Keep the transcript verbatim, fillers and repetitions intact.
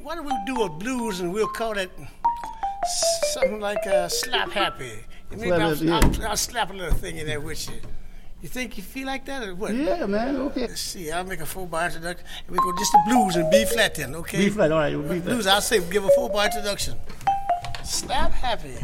why don't we do a blues and we'll call it something like uh, Slap Happy. And maybe I'll, yeah. I'll, I'll slap a little thing in there with you. You think you feel like that or what? Yeah, man, okay. Let's see, I'll make a four-bar introduction. And we go just the blues and B flat then, okay? B flat, all right. B flat. Blues, I'll say give a four-bar introduction. Slap Happy.